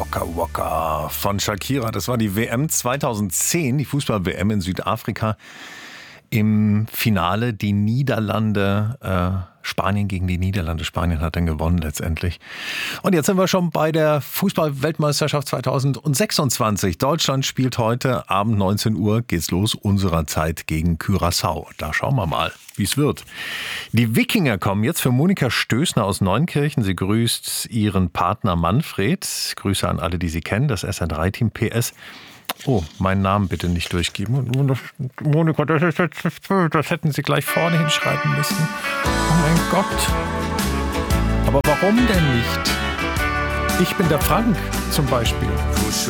Waka Waka von Shakira. Das war die WM 2010, die Fußball-WM in Südafrika. Im Finale die Niederlande, Spanien gegen die Niederlande. Spanien hat dann gewonnen letztendlich. Und jetzt sind wir schon bei der Fußball-Weltmeisterschaft 2026. Deutschland spielt heute Abend 19 Uhr, geht's los, unserer Zeit gegen Curaçao. Da schauen wir mal, wie es wird. Die Wikinger kommen jetzt für Monika Stößner aus Neunkirchen. Sie grüßt ihren Partner Manfred. Grüße an alle, die sie kennen, das SR3-Team PS. Oh, meinen Namen bitte nicht durchgeben. Monika, das hätten Sie gleich vorne hinschreiben müssen. Oh mein Gott. Aber warum denn nicht? Ich bin der Frank zum Beispiel. Kuschel